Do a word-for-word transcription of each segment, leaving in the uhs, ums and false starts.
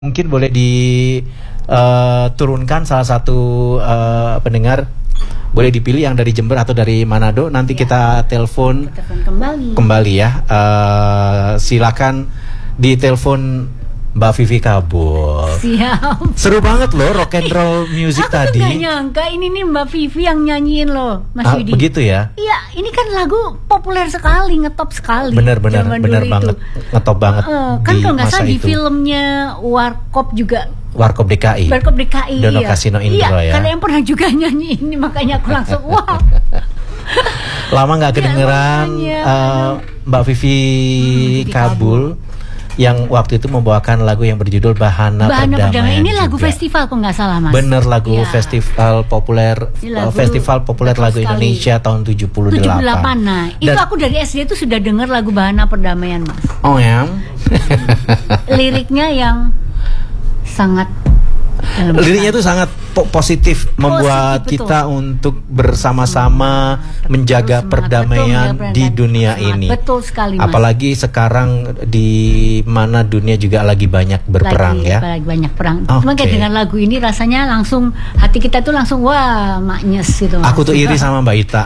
Mungkin boleh diturunkan uh, salah satu uh, pendengar, boleh dipilih yang dari Jember atau dari Manado. Nanti ya, kita telepon kembali. kembali ya. Uh, silakan ditelepon Mbak Vivi Kabul. Siap. Seru banget loh rock and roll music Aku tadi. Aku tuh gak nyangka ini nih Mbak Vivi yang nyanyiin loh, Mas ah, Yudi. Begitu ya? Iya, ini kan lagu populer sekali, ngetop sekali. Bener-bener, bener banget, ngetop banget. Uh, kan kalau nggak salah di filmnya Warkop juga. Warkop D K I. Warkop D K I. Dono iya. Kasino Indro iya, ya. Karena yang pernah juga nyanyi ini, makanya aku langsung wow. Lama nggak kedengeran ya, uh, Mbak Vivi hmm, Kabul yang waktu itu membawakan lagu yang berjudul Bahana, Bahana Perdamaian. Ini juga. lagu festival kok nggak salah, Mas. Bener, lagu ya. festival populer lagu festival populer lagu sekali. Indonesia tahun tujuh puluh delapan. tujuh puluh delapan. Nah, dan itu aku dari S D itu sudah dengar lagu Bahana Perdamaian, Mas. Oh ya. Liriknya yang sangat Liriknya itu sangat po positif, positif, membuat betul. kita untuk bersama-sama hmm, menjaga semangat, perdamaian betul, di dunia semangat, ini. Betul sekali, Mas. Apalagi sekarang di mana dunia juga lagi banyak berperang, lagi, ya. Lagi banyak perang. Okay. Cuma kayak dengan lagu ini rasanya langsung hati kita tuh langsung wah maknyes gitu. Aku tuh iri sama Mbak Ita.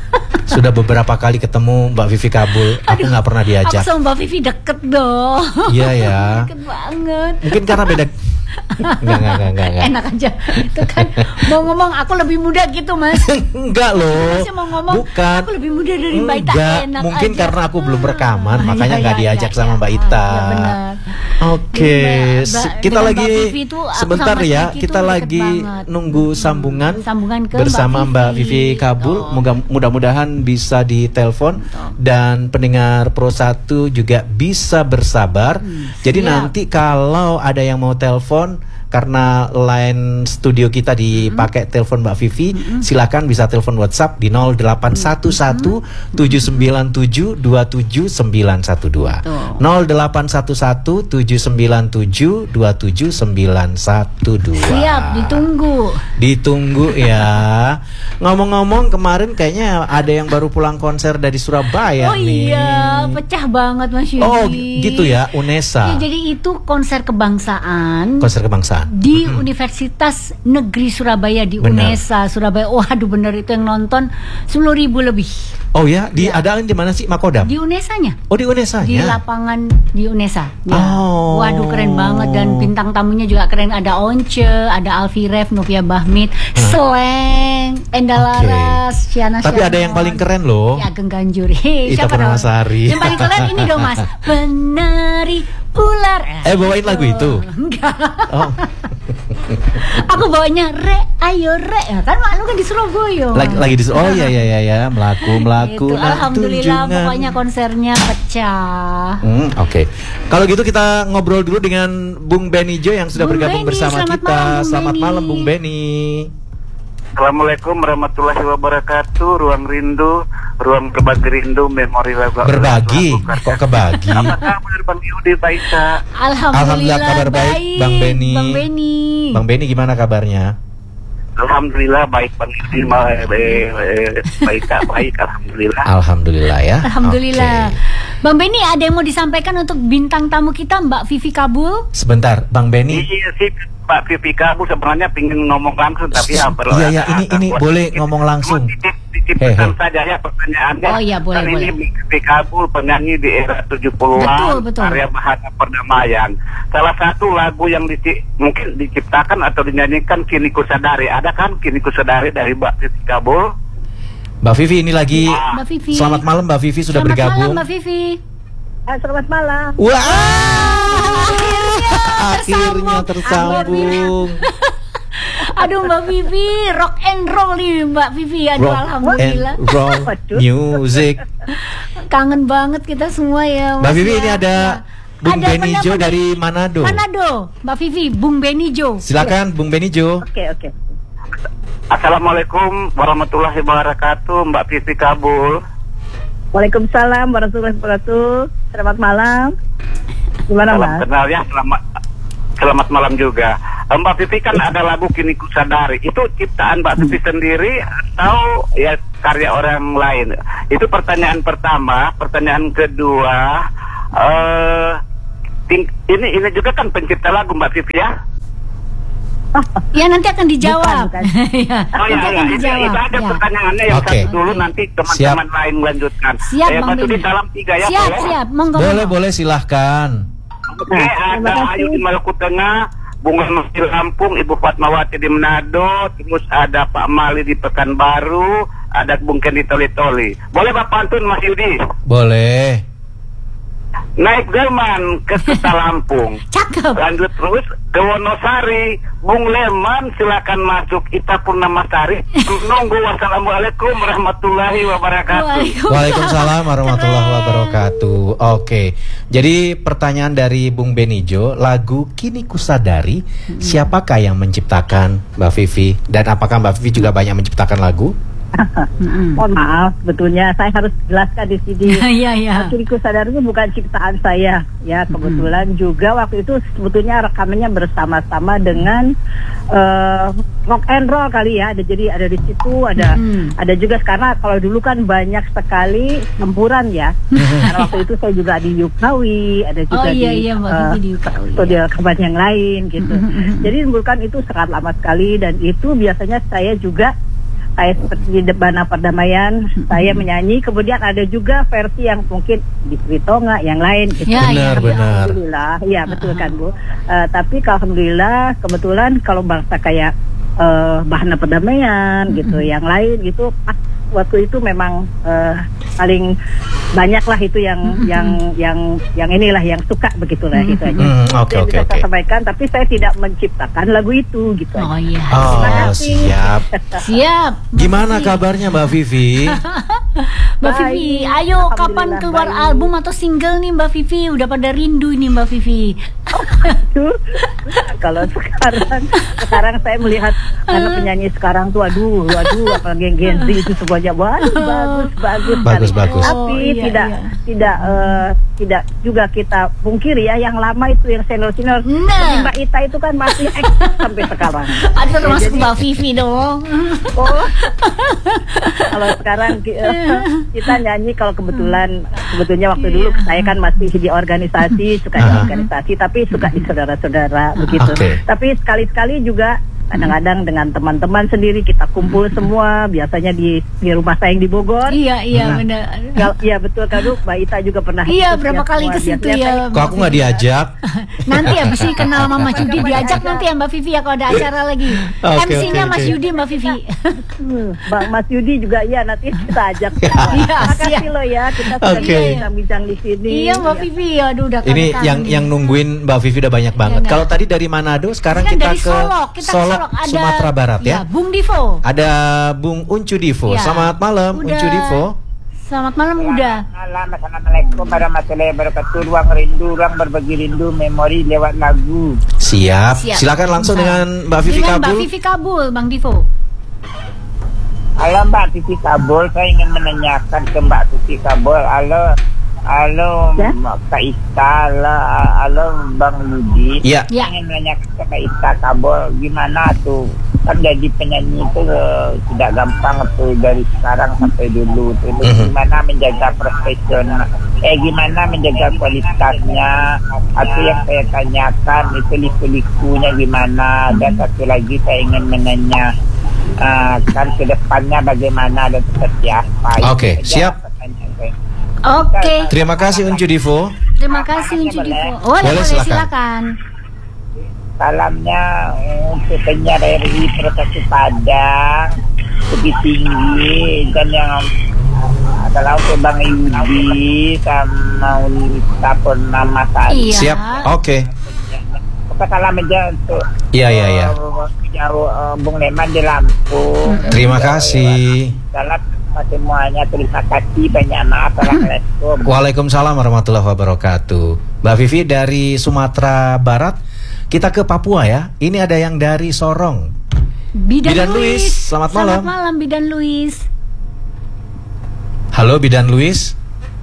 Sudah beberapa kali ketemu Mbak Vivi Kabul, aku nggak pernah diajak. Aku sama Mbak Vivi deket dong. Iya ya. Deket banget. Mungkin karena beda. Enggak, enggak, enggak, enggak. Enak aja. Itu kan mau ngomong aku lebih muda gitu, Mas. Enggak loh. Masih mau ngomong bukan. Aku lebih muda dari Mbak Ita. Enggak. Enak mungkin aja. Karena aku belum rekaman, ah, makanya iya, nggak iya, diajak iya, sama Mbak iya. Ita. Ya, benar. Oke, okay. kita lagi itu, sebentar ya, kita lagi banget. nunggu sambungan, sambungan ke bersama Mbak Mbak Vivi Kabul. Oh. Mudah-mudahan bisa ditelepon dan pendengar Pro satu juga bisa bersabar. Hmm, Jadi siap. nanti kalau ada yang mau telepon, karena line studio kita dipakai mm-hmm. telepon Mbak Vivi, mm-hmm. silakan bisa telepon WhatsApp di nol delapan satu satu tujuh sembilan tujuh dua tujuh sembilan satu dua. nol delapan satu satu tujuh sembilan tujuh dua tujuh sembilan satu dua. Siap, ditunggu. Ditunggu ya. Ngomong-ngomong, kemarin kayaknya ada yang baru pulang konser dari Surabaya oh, nih. Oh iya, pecah banget Mas Yudi. Oh gitu ya, UNESA. Ya, jadi itu konser kebangsaan. Konser kebangsaan. Di mm-hmm. Universitas Negeri Surabaya di bener. UNESA Surabaya. Waduh bener itu yang nonton sepuluh ribu lebih. Oh ya, di ya. Adaan di mana sih, Makodam? Di UNESA-nya. Oh di UNESA-nya. Di lapangan di UNESA. Ya. Oh. Waduh keren banget, dan bintang tamunya juga keren. Ada Once, ada Alfi Ref, Novia Bahmit, hmm. Sleng, Enda Laras, okay. Syana Syana. Tapi ada yang paling keren loh. Ya Ageng Ganjur. Hey, Ita Purnamasari. Yang paling keren ini dong Mas. Penari ular. Eh bawain lagu itu? Enggak. Oh. Aku bawanya re ayo re ya kan malu kan di Surabaya. Lagi, lagi di oh ya ya ya ya melaku melaku. Itu, alhamdulillah tunjungan. Pokoknya konsernya pecah. Hmm, Oke. Okay. Kalau gitu kita ngobrol dulu dengan Bung Benny Jo yang sudah Bung bergabung Benny, bersama selamat kita. Malam, selamat Benny. malam Bung Benny. Assalamualaikum warahmatullahi wabarakatuh. Ruang rindu, ruang berbagi rindu, memori lagu. Berbagi, kok kebagi? Apa kabar Bang Yudi, Pak Ita? Alhamdulillah, Alhamdulillah kabar baik, baik. Bang Benny. Bang Benny. Bang Benny gimana kabarnya? Alhamdulillah baik Bang Yudi, baik baik, alhamdulillah. Alhamdulillah ya. Alhamdulillah. Okay. Bang Benny, ada yang mau disampaikan untuk bintang tamu kita Mbak Vivi Kabul? Sebentar, Bang Benny. Iya sih. Pak Vivi Kabul sebenarnya pingin ngomong langsung tapi ya perlu. Iya ya, ini ini boleh ngomong langsung. Titipkan saja ya pertanyaannya. Oh iya boleh kan boleh. Ini Vivi Kabul penyanyi di era tujuh puluhan, karya Bahana Perdamaian. Salah satu lagu yang dici mungkin diciptakan atau dinyanyikan Kini Ku Sadari. Ada kan Kini Ku Sadari dari Mbak Vivi Kabul? Mbak Vivi ini lagi. Ya. Mbak Vivi. Selamat malam Mbak Vivi sudah selamat bergabung. Selamat malam Mbak Vivi. Ah, selamat malam. Wah, akhirnya, akhirnya tersambung. Aduh Mbak Vivi, rock and roll nih Mbak Vivi. Aduh rock alhamdulillah. And roll music. Kangen banget kita semua ya. Mbak Vivi, ini ada Bung ada Benny Jo dari Manado. Manado, Mbak Vivi, Bung Benny Jo. Silakan Bung Benny Jo. Oke oke. Assalamualaikum warahmatullahi wabarakatuh, Mbak Vivi Kabul. Waalaikumsalam warahmatullahi wabarakatuh. Selamat malam. Gimana Salam Mas? kenal ya, selamat selamat malam juga. Mbak Vivi kan ada lagu Kini Ku Sadari. Itu ciptaan Mbak Vivi sendiri atau ya karya orang lain? Itu pertanyaan pertama. Pertanyaan kedua, eh ting, ini ini juga kan pencipta lagu Mbak Vivi ya? Ya nanti akan dijawab. Bukan, bukan. Ya, Oh nanti ya, akan ya. dijawab. Itu, itu ada Ya. pertanyaannya yang Oke. satu dulu, nanti teman-teman lain melanjutkan. Siap, eh, Bang Mas Yudi, Benny. salam tiga ya, Siap, boleh? siap. Monggo. Boleh, monggo. boleh, silahkan. Oke, Nah, terima ada kasih. Ayu di Maluku Tengah, Bunga Mesti Lampung, Ibu Fatmawati di Manado, terus ada Pak Mali di Pekanbaru, ada Bung Ken di Toli-Toli. Boleh Bapak Antun, Mas Yudi? Boleh. Naik delman ke Kota Lampung. Cakep. Lanjut terus ke Wonosari, Bung Leman silakan masuk. Ita Purnamasari menunggu. Wassalamualaikum warahmatullahi wabarakatuh. Waalaikumsalam warahmatullahi Keren. wabarakatuh. Oke, jadi pertanyaan dari Bung Benijo, lagu Kini Kusadari, Hmm. siapakah yang menciptakan, Mbak Vivi? Dan apakah Mbak Vivi juga banyak menciptakan lagu? Mm-mm. Mohon maaf, sebetulnya saya harus jelaskan di sini. Iya, iya. Kini Kusadari itu bukan ciptaan saya, ya kebetulan juga waktu itu sebetulnya rekamannya bersama-sama dengan uh, rock and roll kali ya. Ada jadi ada di situ, ada Mm. ada juga karena kalau dulu kan banyak sekali campuran ya. Karena waktu itu saya juga di Yukawi, ada juga Oh iya di iya Mbak uh, Vivi di Yukawi. studio rekaman yang lain gitu. Jadi bukan itu sangat lama sekali dan itu biasanya saya juga kayak seperti di Debana Perdamaian, saya menyanyi. Kemudian ada juga versi yang mungkin di Sritonga yang lain gitu. Ya, Benar, ya. benar. Alhamdulillah, iya betul kan Bu. Uh, tapi kalau alhamdulillah kebetulan kalau bangsa kayak uh, Bahana Perdamaian gitu, yang lain gitu, pas waktu itu memang uh, paling banyak lah itu yang yang yang yang inilah yang suka begitulah itu aja. Hmm, oke, Saya oke, bisa oke. saya sampaikan, tapi saya tidak menciptakan lagu itu gitu. Oh aja. iya. Terima Oh, kasih. siap. Siap. Mbak Gimana Vivi. kabarnya Mbak Vivi? Mbak Baik. Vivi, ayo kapan Alhamdulillah, keluar baik. album atau single nih Mbak Vivi? Udah pada rindu nih Mbak Vivi. Tuh, kalau sekarang sekarang saya melihat anak penyanyi sekarang tuh aduh aduh apalagi yang Gen Z itu semuanya waduh bagus bagus Bagus, sekali. bagus. Tapi Oh, iya, tidak iya. tidak eh, tidak juga kita pungkiri ya yang lama itu yang senior senior Nah. Mbak Ita itu kan masih eksis sampai sekarang. Ada Ya, termasuk jadi- Mbak Vivi dong. Oh, kalau sekarang ki- eh, kita nyanyi kalau kebetulan sebetulnya waktu dulu saya kan masih di organisasi suka di Aha. organisasi tapi suka di saudara-saudara begitu. Oke. Tapi sekali-sekali juga kadang-kadang dengan teman-teman sendiri kita kumpul semua biasanya di di rumah saya yang di Bogor. Iya iya Nah. benar. Gal- Iya betul kan Bu, Mbak Ita juga pernah Iya ikut berapa ya kali semua. ke situ Biasanya ya. saya- Kok aku nggak diajak? Nanti abis ini kenal sama Mas Yudi diajak nanti ya Mbak Vivi ya kalau ada acara lagi. Oke, M C-nya oke, Mas oke. Yudi Mbak Vivi. Hmm, Bang Mas Yudi juga iya nanti kita ajak. Iya, Terima kasih siap. loh ya kita sudah Oke. bincang-bincang di sini. Iya Mbak Ya. Vivi, aduh udah Ini kangen-kangen yang nih. yang nungguin Mbak Vivi udah banyak banget. Iya, Kalau tadi dari Manado, sekarang Kan kita dari ke Solok, kita ke Solok, Solok ada Sumatera Barat ya. Bung Divo. Ada Bung Uncu Divo. Ya. Selamat malam, Udah. Uncu Divo. Selamat malam udah. Malam, Assalamualaikum warahmatullahi wabarakatuh. Ruang rindu, ruang berbagi rindu, memori lewat lagu. Siap. Siap. Silakan langsung Bisa. dengan Mbak Vivi Dengan Kabul. Mbak Vivi Kabul, Bang Divo. Halo Mbak Vivi Kabul, saya ingin menanyakan ke Mbak Vivi Kabul. Halo, halo Ya? Kak Ita, halo, halo Bang Yudi. Iya. Ya. Saya ingin menanyakan ke Kak Ita Kabul, gimana tuh? Kan jadi penyanyi itu eh, tidak gampang tuh dari sekarang sampai dulu. Tuh. Mhm. Gimana menjaga profesional? Eh gimana menjaga kualitasnya? Atau yang saya tanyakan itu liku-likunya gimana? Dan satu lagi saya ingin menanya uh, kan ke depannya bagaimana dan seperti apa? Oke, Itu siap. saja pertanyaan saya. Oke. Terima kasih Uncu Divo. Terima kasih Uncu Boleh? Divo. Oh, boleh, Boleh, boleh silakan. silakan. Salamnya untuk penyiar R I Protesi Padang, Bukit Tinggi, dan yang adalah untuk Bang Yudi sama Unita Purnamasari. Iya. Siap. Oke. Apa salam aja untuk Iya, iya, iya. uh, jauh uh, Bung Leman di Lampung. Terima kasih. Salam semuanya, terima kasih, banyak maaf. Assalamualaikum. Waalaikumsalam warahmatullahi wabarakatuh. Mbak Vivi dari Sumatera Barat, kita ke Papua ya. Ini ada yang dari Sorong. Bidan, Bidan Luis. Luis, selamat malam. Selamat malam Bidan Luis. Halo Bidan Luis.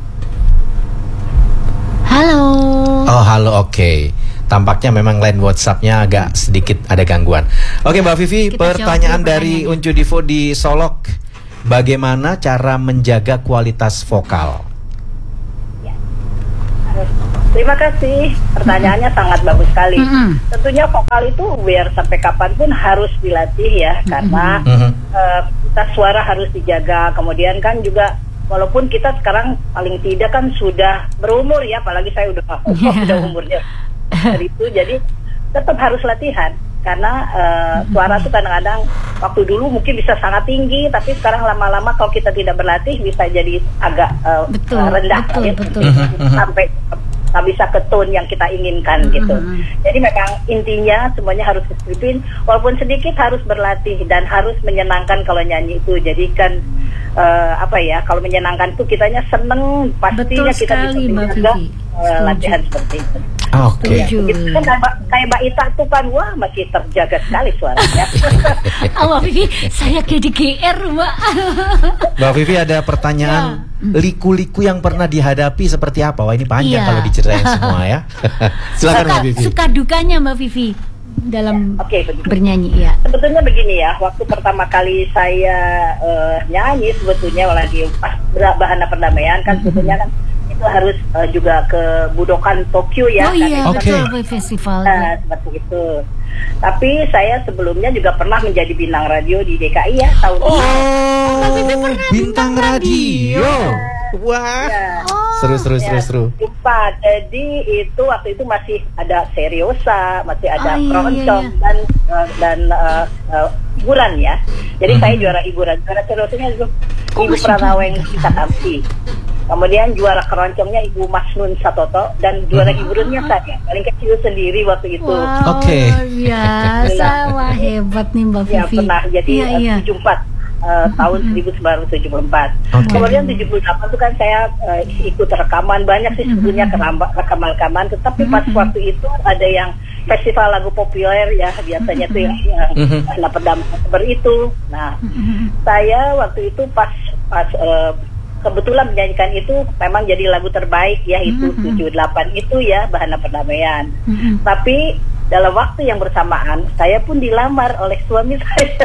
Halo. Oh halo, oke. Tampaknya memang line WhatsApp-nya agak sedikit ada gangguan. Oke Mbak Vivi, Kita pertanyaan jawab dulu dari pertanyaannya. Uncu Divo di Solok. Bagaimana cara menjaga kualitas vokal? Terima kasih, pertanyaannya sangat bagus sekali. Mm-hmm. Tentunya vokal itu biar sampai kapanpun harus dilatih ya, mm-hmm. karena mm-hmm. uh, kita suara harus dijaga. Kemudian kan juga walaupun kita sekarang paling tidak kan sudah berumur ya, apalagi saya udah yeah. udah umurnya dari itu, jadi tetap harus latihan. Karena uh, suara itu kadang-kadang waktu dulu mungkin bisa sangat tinggi, tapi sekarang lama-lama kalau kita tidak berlatih bisa jadi agak uh, betul, rendah betul, ya, betul. sampai nggak bisa ke tone yang kita inginkan mm-hmm. gitu. Jadi memang intinya semuanya harus disiplin, walaupun sedikit harus berlatih dan harus menyenangkan kalau nyanyi itu. Jadi kan uh, apa ya, kalau menyenangkan itu kitanya seneng, pastinya betul kita sekali, bisa menjaga uh, latihan seperti itu. Oke. Okay. Gitu kan kayak, kayak Mbak Ita tuh kan, wah masih terjaga sekali suaranya. Oh, Mbak Vivi, saya kayak di G R, Mbak. Mbak Vivi ada pertanyaan, ya. liku-liku yang pernah dihadapi seperti apa? Wah ini panjang ya. Kalau diceritain semua ya. Silakan suka, Mbak Vivi. Suka dukanya Mbak Vivi dalam ya, okay, bernyanyi ya. Sebetulnya begini ya, waktu pertama kali saya uh, nyanyi sebetulnya lagi pas Bahana Perdamaian kan, mm-hmm. sebetulnya kan itu harus uh, juga ke Budokan Tokyo ya. Oh iya, okay. betul, festival. Nah, seperti itu. Tapi saya sebelumnya juga pernah menjadi bintang radio di D K I ya tahun oh, ini. Oh, bintang, bintang radio. radio. Wah. Ya. Oh, seru seru ya, seru seru. Lupa. Jadi itu waktu itu masih ada seriosa, masih ada oh, keroncong iya, iya. dan uh, dan uh, uh, hiburan ya. Jadi hmm. saya juara hiburan. Juara seriosanya itu oh, Ibu Pranaweng Kita Tamsi. Kemudian juara keroncongnya Ibu Masnun Satoto dan juara hmm. hiburannya saya paling kecil sendiri waktu itu. Wow, oke. Okay. Biasa, wah hebat nih Mbak Vivi. Ya pernah jadi iya, iya. tujuh puluh empat uh, tahun seribu sembilan ratus tujuh puluh empat. Okay. Kemudian tujuh puluh delapan itu kan saya uh, ikut rekaman banyak sih sebetulnya rekaman-rekaman, tetapi pas waktu itu ada yang festival lagu populer ya biasanya tuh yang Bahana Perdamaian seperti itu. Nah, saya waktu itu pas pas uh, kebetulan menyanyikan itu memang jadi lagu terbaik ya itu mm-hmm. tujuh puluh delapan itu ya Bahana Perdamaian. Mm-hmm. Tapi dalam waktu yang bersamaan saya pun dilamar oleh suami saya.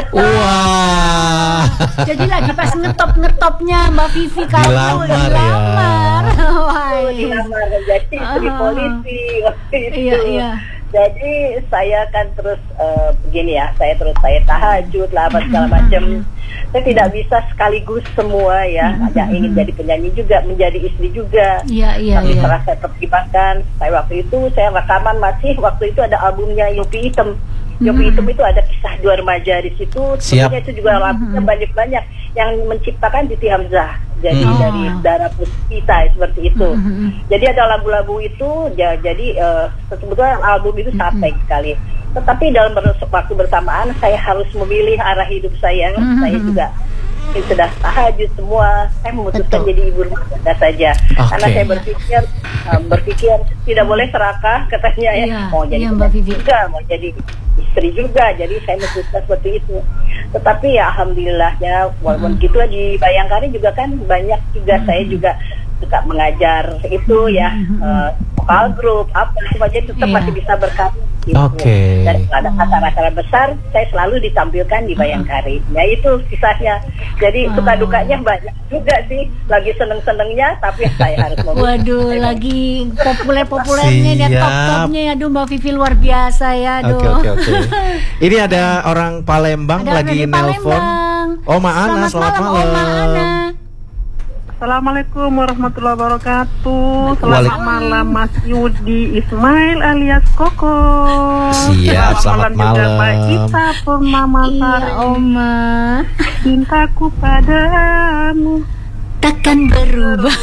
Wah. Jadi lagi pas ngetop-ngetopnya Mbak Vivi kalau dilamar, dilamar. Ya. Wah, dilamar jadi istri uh-huh. polisi waktu itu. Iya, iya. Jadi saya kan terus uh, begini ya, saya terus saya tahajud lah apa segala macam. Saya tidak bisa sekaligus semua ya, ada ingin jadi penyanyi juga, menjadi istri juga. Iya, iya, tapi iya. setelah saya pertimbangkan, saya waktu itu saya rekaman masih waktu itu ada albumnya Yopi Hitam. Yopi Hitam itu ada kisah dua remaja di situ. Sebenarnya itu juga lagunya banyak-banyak yang menciptakan Titi Hamzah. Jadi oh. dari Dara Puspita seperti itu. Mm-hmm. Jadi ada lagu-lagu itu, ya, jadi uh, sebetulnya album itu sangat baik sekali. Tetapi dalam waktu bersamaan saya harus memilih arah hidup saya. Mm-hmm. Saya juga sudah tahajud semua. Saya memutuskan Betul. jadi ibu rumah tangga saja. Okay. Karena saya berpikir um, berpikir tidak boleh serakah katanya ya. Iya, mau jadi iya, juga, mau jadi istri juga. Jadi saya memutuskan seperti itu. Tetapi ya alhamdulillahnya walaupun mm-hmm. gitu di Bayangkari juga kan banyak juga mm-hmm. saya juga suka mengajar itu ya mm-hmm. uh, vokal grup apa semuanya tetap yeah. masih bisa berkarya gitu. Okay. Dan ada acara-acara besar saya selalu ditampilkan di Bayangkari. Ya itu kisahnya. Jadi wow. suka dukanya banyak juga sih. Lagi seneng-senengnya tapi saya harus memilih. Waduh, lagi populer-populernya dan top-topnya ya. Aduh Mbak Vivi luar biasa ya. Aduh. Oke oke oke. Ini ada orang Palembang ada lagi nelpon. Oma Ana, selamat, selamat malam. Oma Ana. Assalamualaikum warahmatullahi wabarakatuh. Selamat malam Mas Yudi Ismail alias Koko. Siap, selamat malam. Juga Mbak Ita Purnama Sari. Iya, Oma. Cintaku padamu takkan berubah.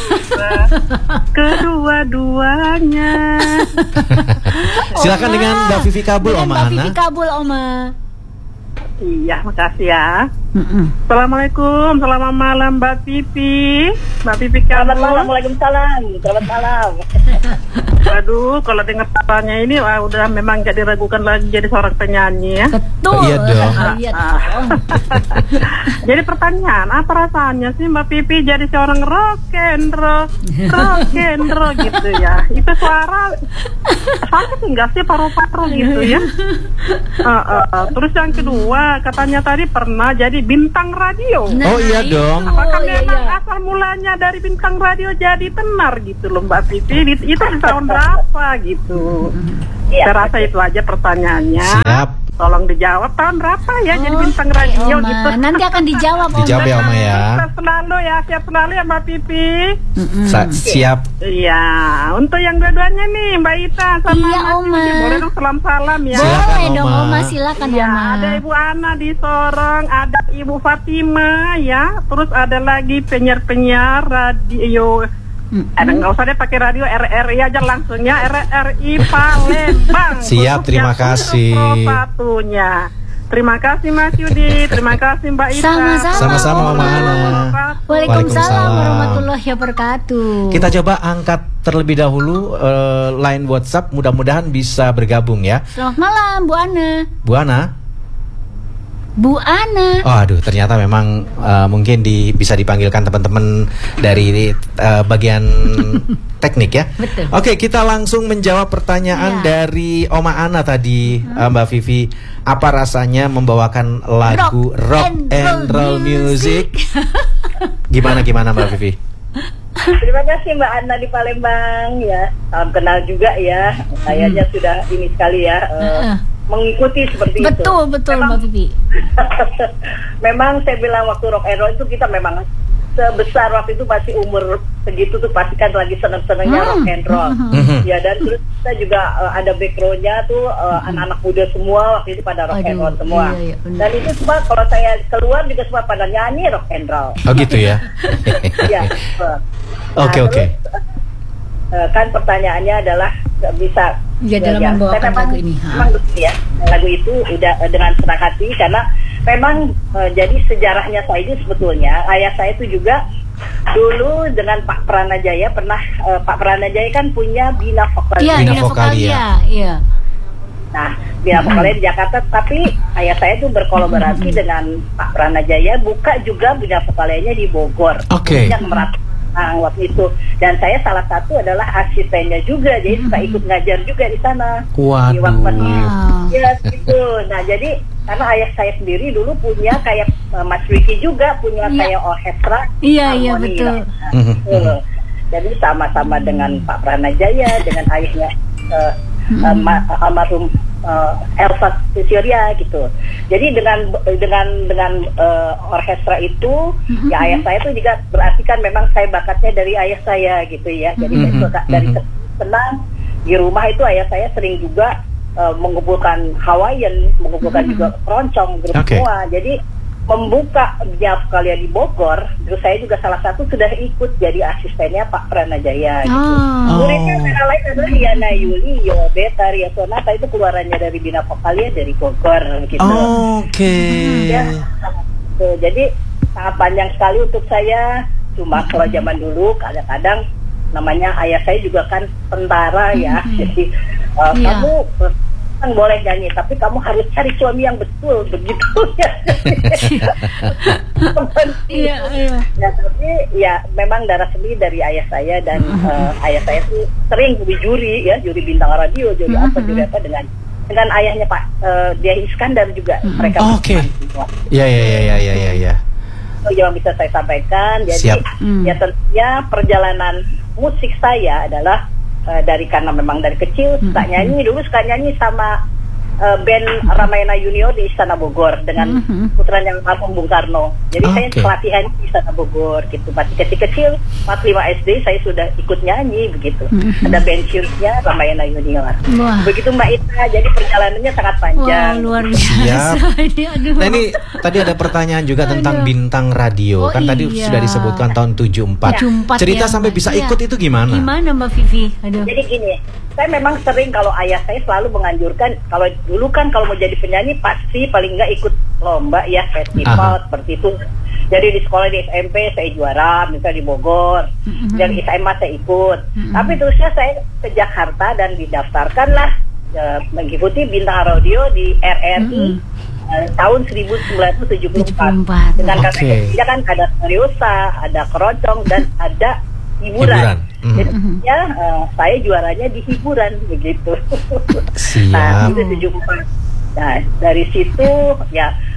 Kedua-duanya. Silakan dengan Mbak Vivi Kabul, Oma Ana. Mbak Vivi Kabul, Oma. Iya, makasih ya. Mm-mm. Assalamualaikum, selamat malam Mbak Pipi, Mbak Pipi Kabul. Selamat malam, waalaikumsalam, selamat malam. Aduh, kalau dengar katanya ini wah, udah memang jadi ragukan lagi jadi seorang penyanyi ya. Betul. Iya dong. Iya dong. Jadi pertanyaan, apa rasanya sih Mbak Pipi jadi seorang rock and roll, rock and roll gitu ya? Itu suara sakit enggak sih paru-paru gitu ya? Uh, uh, uh. Terus yang kedua, katanya tadi pernah jadi bintang radio. Nah, Oh iya dong. Apakah Oh, iya, memang iya. asal mulanya dari bintang radio jadi tenar gitu loh Mbak Pipi? Di- Itu di tahun berapa gitu? Iya. Saya rasa itu aja pertanyaannya. Siap. Tolong dijawab tahun berapa ya jadi Oke, bintang radio Oma. gitu. Nanti akan dijawab, Oma. Dijawab ya, Oma ya. Sehat selalu ya, sehat selalu ya Mbak Pipi. Mm-mm. Sa- siap. Iya, untuk yang dua-duanya nih Mbak Ita sama Iya, Mas Oma. Yudi, boleh dong salam-salam ya. Silakan, Boleh dong, Oma. Oma. Silakan, Ya, Oma. ada Ibu Ana di Sorong, ada Ibu Fatima ya, terus ada lagi penyiar-penyiar radio. Mm-mm. Ada nggak usah deh pakai radio R R I aja langsung ya, R R I Palembang. Siap, Khusus terima yang kasih. untuk Pro satunya. Terima kasih Mas Yudi, terima kasih Mbak Ita. Sama-sama, Sama-sama, Mama Ana. Waalaikumsalam Waalaikumsalam. warahmatullahi wabarakatuh. Kita coba angkat terlebih dahulu eh, line WhatsApp, mudah-mudahan bisa bergabung ya. Selamat malam, Bu Ana. Bu Ana. Bu Ana. Oh, aduh, ternyata memang eh, mungkin di, bisa dipanggilkan teman-teman dari eh, bagian teknik ya. Betul. Oke, kita langsung menjawab pertanyaan Ya. dari Oma Ana tadi, eh, Mbak Vivi. Apa rasanya membawakan lagu rock, and roll music? Gimana gimana Mbak Vivi? Terima kasih Mbak Ana di Palembang ya. Salam kenal juga ya. Kayaknya sudah ini sekali ya eh, Heeh. mengikuti seperti itu. Betul, betul, Memang- Mbak Vivi. memang saya bilang waktu rock and roll itu kita memang sebesar waktu itu masih umur segitu tuh pasti kan lagi seneng-senengnya Hmm. rock and roll. Mhm. Ya dan terus kita juga uh, ada backgroundnya tuh uh, anak-anak muda semua waktu itu pada rock and Aduh, roll semua. iya, iya, benar. Dan itu semua kalau saya keluar juga semua pada nyanyi rock and roll. Oh gitu ya. Ya. uh. Oke, Nah, oke. terus, uh, kan pertanyaannya adalah uh, bisa Ya, dalam saya membawakan memang- lagu ini, ha. memang betul ya lagu itu udah uh, dengan senang hati karena memang uh, jadi sejarahnya saya ini sebetulnya ayah saya itu juga dulu dengan Pak Pranajaya pernah uh, Pak Pranajaya kan punya Bina Vokalia. Iya, Bina Bina Vokalia. Vokalia. Iya. Nah, Bina Vokalia di Jakarta, tapi ayah saya itu berkolaborasi dengan Pak Pranajaya buka juga Bina Vokalianya di Bogor. Oke. Yang merat- nah, waktu itu dan saya salah satu adalah asistennya juga, jadi suka ikut ngajar juga di sana. Di Waduh. waktu Wow. ya gitu. Nah, jadi karena ayah saya sendiri dulu punya kayak uh, Mas Riki juga punya Iya. kayak orkestra. Iya, iya, harmoni. betul. Nah, Mhm. betul. Jadi sama-sama dengan Pak Pranajaya, dengan ayahnya uh, uh, ma- almarhum uh, Elsa Surya gitu. Jadi dengan dengan dengan uh, orkestra itu, ya ayah saya itu juga berarti kan memang saya bakatnya dari ayah saya gitu ya. Jadi saya Mhm. suka dari Mhm. kecil senang di rumah itu ayah saya sering juga uh, mengumpulkan Hawaiian, mengumpulkan juga keroncong grup Oke. semua. Jadi membuka Bina Vokalia di Bogor, terus saya juga salah satu sudah ikut jadi asistennya Pak Pranajaya gitu. Oh. Muridnya antara lain adalah Yana Yuli, Yobeta, Ria Sonata, itu keluarannya dari Bina Vokalia dari Bogor gitu. Oke. Ya, tuh, jadi sangat panjang sekali untuk saya. Cuma kalau zaman dulu kadang-kadang namanya ayah saya juga kan tentara ya, jadi uh, Iya. kamu kan boleh nyanyi, tapi kamu harus cari suami yang betul begitu ya. Iya, iya. Ya, tapi ya memang darah sendiri dari ayah saya dan uh, ayah saya tuh sering jadi juri ya, juri bintang radio, juri apa, juri apa dengan dengan ayahnya Pak uh, Dia Iskandar juga mereka. Oh, oke. semua. Ya ya ya ya ya ya ya. Itu yang bisa saya sampaikan. Jadi Siap. Hmm. ya tentunya perjalanan musik saya adalah uh, dari karena memang dari kecil suka nyanyi, dulu suka nyanyi sama uh, band Ramayana Junior di Istana Bogor dengan Mhm. putranya almarhum Bung Karno. Jadi saya Oke. pelatihan di Istana Bogor gitu. Masih kecil-kecil, kelas lima S D saya sudah ikut nyanyi begitu. Mhm. Ada band cheersnya Ramayana Junior. Wah. Begitu Mbak Ita, jadi perjalanannya sangat Wah, panjang. luar Siap. biasa. Ini, aduh. Nah ini tadi ada pertanyaan juga tentang Aduh. bintang radio. Oh, Kan tadi iya. sudah disebutkan tahun tujuh puluh empat. tujuh puluh empat Cerita ya, sampai Mbak. bisa Iya. ikut itu gimana? Gimana Mbak Vivi? Aduh. Jadi gini, saya memang sering kalau ayah saya selalu menganjurkan, kalau dulu kan kalau mau jadi penyanyi pasti paling nggak ikut lomba ya, festival Aha. seperti itu. Jadi di sekolah di S M P saya juara, misalnya di Bogor, Mhm. dan S M A saya ikut. Mhm. Tapi terusnya saya ke Jakarta dan didaftarkanlah eh, mengikuti bintang radio di R R I Mhm. eh, tahun seribu sembilan ratus tujuh puluh empat. tujuh puluh empat. Dengan Oke. kategorinya kan ada seriosa, ada keroncong dan ada hiburan. Hiburan. Mhm. Jadi ya eh, saya juaranya di hiburan begitu. Siap. Nah, itu tujuh puluh empat. Nah, dari situ ya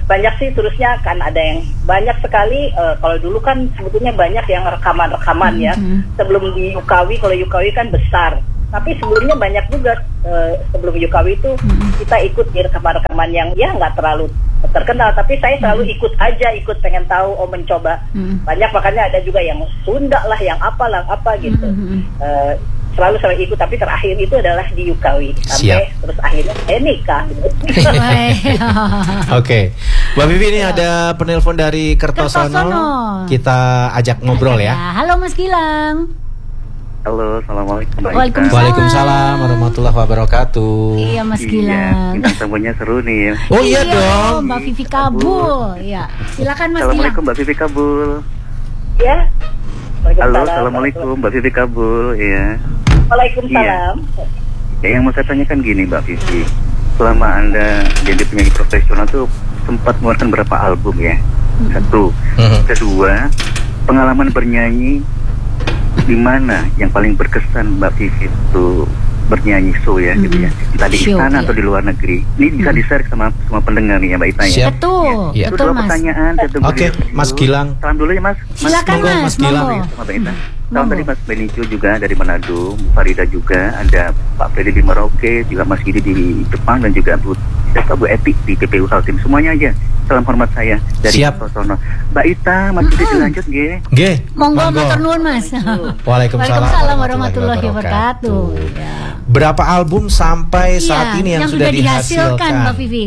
banyak sih terusnya kan ada yang banyak sekali. Uh, kalau dulu kan sebetulnya banyak yang rekaman-rekaman ya. Mm-hmm. Sebelum di Yukawi, kalau Yukawi kan besar. Tapi sebelumnya banyak juga uh, sebelum Yukawi itu mm-hmm. kita ikut di rekaman-rekaman yang ya nggak terlalu terkenal. Tapi saya selalu mm-hmm. ikut aja, ikut pengen tahu, oh mencoba. Mm-hmm. Banyak, makanya ada juga yang Sunda lah, yang apalah apa gitu. Mm-hmm. Uh, selalu selalu ikut, tapi terakhir itu adalah di Yukawi sampai Siap. Terus akhirnya saya nikah. Oke, okay. Mbak Vivi, ini ya. Ada penelpon dari Kertosono. Kertosono. Kita ajak ngobrol ya. Halo Mas Gilang. Halo, assalamualaikum. Waalaikumsalam. Waalaikumsalam warahmatullahi wabarakatuh. Iya Mas Gilang. Iya, tamunya seru nih ya. Oh iya, iya dong. Mbak Vivi Kabul. Ya, silakan Mas Gilang. Assalamualaikum Mbak Vivi Kabul. Ya. Halo, assalamualaikum Mbak Vivi Kabul. Iya. Waalaikumsalam. Iya. Ya, yang mau saya tanyakan gini Mbak Vivi, selama Anda jadi penyanyi profesional tuh sempat mengeluarkan berapa album ya? Hmm. Satu. Hmm. Kedua, pengalaman bernyanyi di mana yang paling berkesan Mbak Vivi itu bernyanyi show ya, hmm. gitu ya. Entah di istana atau di luar negeri. Ini bisa hmm. di-share sama semua pendengar nih ya Mbak Ita ya. Betul. Ya. Betul, Mas. Pertanyaan. Oke, okay, Mas Gilang. Salam dulu ya Mas. Silakan Mas, Mas, Mas Gilang ya, sama Mbak Ita. Salam tadi Mas Benicio juga dari Manado, Bu Farida juga, ada Pak Freddy di Merauke, juga Mas Gidi di Jepang, dan juga Bu Bu Epi di P P U Kaltim. Semuanya aja. Salam hormat saya dari Kertosono. Mbak Ita, Mas Gidi dilanjut nggih. Nggih. Monggo matur nuwun Mas. Waalaikumsalam warahmatullahi wabarakatuh. Ya. Berapa album sampai saat iya, ini yang, yang sudah dihasilkan, dihasilkan Mbak Vivi?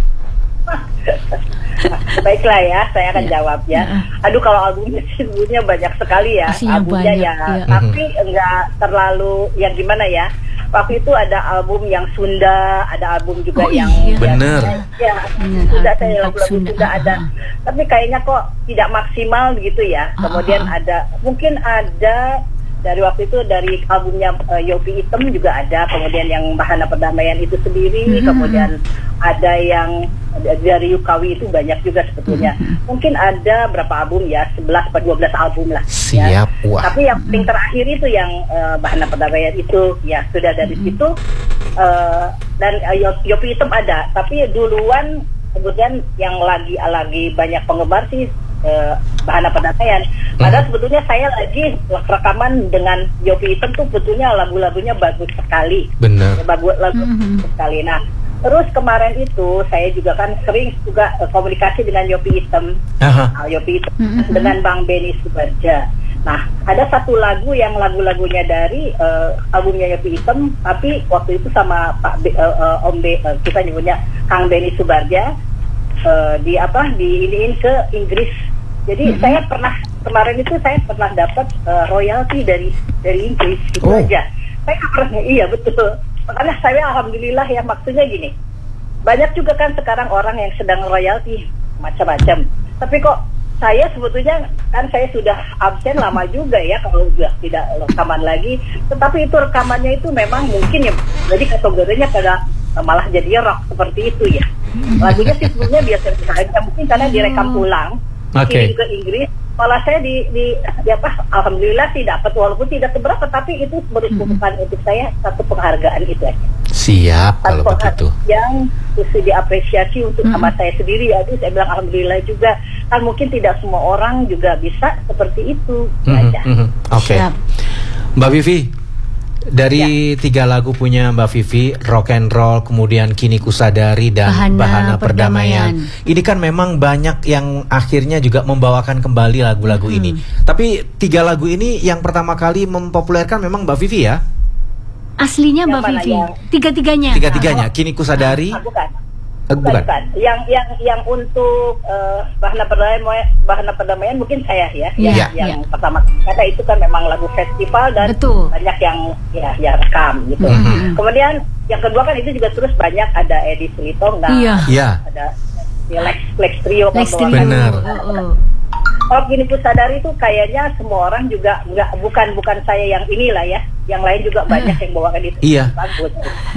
Baiklah ya, saya akan ya. jawab ya. Aduh, kalau albumnya sebetulnya banyak sekali ya, Pastinya albumnya banyak, ya, ya. tapi enggak terlalu yang gimana ya. Waktu itu ada album yang Sunda, ada album juga oh, yang iya. bener. Ya, Sunda, saya lagu-lagu Sunda. Sunda ada. Tapi kayaknya kok tidak maksimal gitu ya. Kemudian uh-huh. ada, mungkin ada dari waktu itu dari albumnya uh, Yopi Item juga ada, kemudian yang Bahana Perdamaian itu sendiri, mm-hmm. kemudian ada yang dari Yukawi itu banyak juga sebetulnya. Mm-hmm. Mungkin ada berapa album ya, sebelas atau dua belas album lah. Siap, ya. wah. Tapi yang paling terakhir itu yang uh, Bahana Perdamaian itu ya sudah dari mm-hmm. situ uh, dan uh, Yopi Item ada, tapi duluan kemudian yang lagi lagi banyak penggemar sih uh, Bahana Perdamaian. Padahal hmm. sebetulnya saya lagi rekaman dengan Yopi Item tuh sebetulnya lagu-lagunya bagus sekali. Benar. Bagus lagu hmm. sekali. Nah, terus kemarin itu saya juga kan sering juga uh, komunikasi dengan Yopi Item, uh, Yopi Item hmm. dengan Bang Benny Subarja. Nah, ada satu lagu yang lagu-lagunya dari uh, albumnya Yopi Item, tapi waktu itu sama Pak B, uh, uh, Om B, uh, kita nyebutnya Kang Benny Subarja uh, di apa di iniin ke Inggris. Jadi hmm. saya pernah kemarin itu saya pernah dapat uh, royalti dari dari Inggris itu oh. aja. Saya pernah, iya betul. Makanya saya alhamdulillah ya, maksudnya gini. Banyak juga kan sekarang orang yang sedang royalti macam-macam. Tapi kok saya sebetulnya kan saya sudah absen lama juga ya kalau sudah tidak rekaman lagi. Tetapi itu rekamannya itu memang mungkin ya jadi kategorinya pada malah jadi rock seperti itu ya. Lagunya sih sebetulnya biasa-biasa aja, mungkin karena direkam ulang. Okay. Kirim ke Inggris, malah saya di, di ya apa, alhamdulillah sih dapat, walaupun tidak seberapa, tapi itu merupakan mm-hmm. untuk saya satu penghargaan itu aja. Siap kalau begitu. Yang mesti diapresiasi untuk mm-hmm. sama saya sendiri. Aduh, saya bilang alhamdulillah juga. Kan mungkin tidak semua orang juga bisa seperti itu. Mm-hmm. Mm-hmm. Oke, okay. Mbak Vivi. Dari ya. tiga lagu punya Mbak Vivi, Rock and Roll, kemudian Kini Kusadari, dan Bahana, Bahana Perdamaian. Perdamaian. Ini kan memang banyak yang akhirnya juga membawakan kembali lagu-lagu hmm. ini. Tapi tiga lagu ini yang pertama kali mempopulerkan memang Mbak Vivi ya? Aslinya yang Mbak Vivi? Ya? Tiga-tiganya? Tiga-tiganya, Kini Kusadari. Ah, bukan. Bukan. Bukan, bukan. Yang yang yang untuk uh, Bahana Perdamaian, Bahana Perdamaian mungkin saya ya, ya, yang, yang ya. pertama, karena itu kan memang lagu festival dan Betul. banyak yang ya ya rekam gitu. Mm-hmm. Kemudian yang kedua kan itu juga terus banyak ada Edi Sulitonga, iya. ada ya, Lex Lex Trio, Lex Trio. Benar. Oh, oh. Kalau Kini Kusadari itu kayaknya semua orang juga nggak, bukan bukan saya yang inilah ya, yang lain juga banyak yang bawakan itu. Iya. Bagus.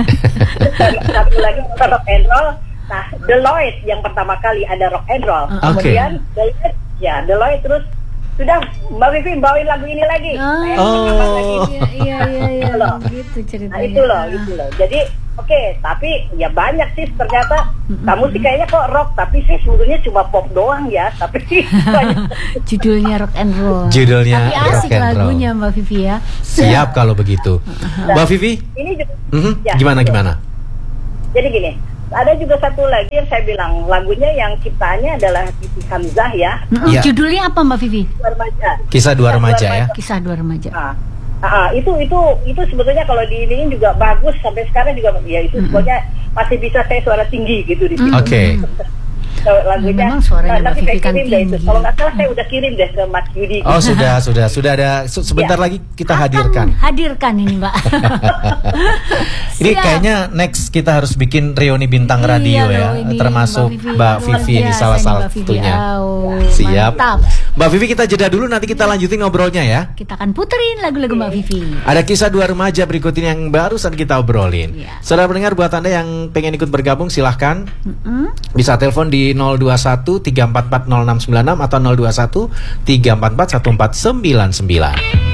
Satu lagi rock and roll. Nah, Deloitte yang pertama kali ada rock and roll. Okay. Kemudian Deloitte, ya Deloitte terus sudah Mbak Vivi bawain lagu ini lagi. Oh, oh. iya iya iya. Gitu loh. Gitu ceritanya. Nah, itu loh, itu loh. Jadi Oke, okay, tapi ya banyak sih ternyata. Kamu sih kayaknya kok rock, tapi sih sebetulnya cuma pop doang ya. Tapi judulnya rock and roll. Judulnya tapi asik rock and roll. lagunya Mbak Vivi ya. Siap kalau begitu. Mbak Vivi? Ini juga, mm-hmm. ya, gimana betul. gimana? Jadi gini, ada juga satu lagi yang saya bilang lagunya yang ciptaannya adalah Siti Hamzah ya. Mm-hmm. Ya. Judulnya apa Mbak Vivi? Dua remaja. Kisah dua remaja ya. Kisah dua remaja. Nah, nah, itu itu itu sebetulnya kalau diiniin juga bagus sampai sekarang juga ya itu mm-hmm. sebetulnya masih bisa saya suara tinggi gitu di sini. Oke. Okay. Lagunya, memang suaranya nah, Mbak Vivi kan tinggi. itu. Kalau nggak salah saya udah kirim deh ke Mas Yudi. Oh sudah sudah sudah ada sebentar ya. Lagi kita Akan hadirkan. Hadirkan ini Mbak. Ini kayaknya next kita harus bikin reuni bintang iya radio loh, ya, ini termasuk Mbak Vivi ini salah satunya. Oh, siap. Mantap. Mbak Vivi kita jeda dulu, nanti kita lanjutin ngobrolnya ya. Kita akan puterin lagu-lagu Mbak Vivi. Ada kisah dua remaja berikut ini yang barusan kita obrolin. Ya. Saudara pendengar, buat Anda yang pengen ikut bergabung silahkan. Mm-hmm. Bisa telepon di nol dua satu tiga empat empat nol enam sembilan enam atau nol dua satu tiga empat empat satu empat sembilan sembilan.